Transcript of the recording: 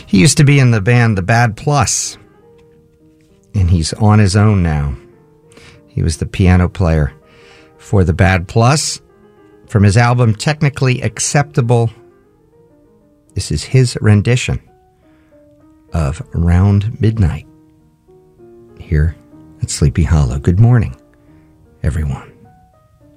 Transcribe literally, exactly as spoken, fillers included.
He used to be in the band The Bad Plus, and he's on his own now. He was the piano player for The Bad Plus. From his album Technically Acceptable, this is his rendition of Round Midnight here at Sleepy Hollow. Good morning, everyone.